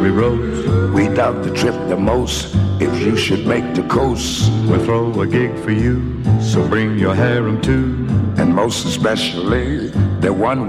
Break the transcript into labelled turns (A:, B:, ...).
A: we rose.
B: We dug the trip the most. If you should make the coast,
A: we'll throw a gig for you, so bring your harem too.
B: And most especially the one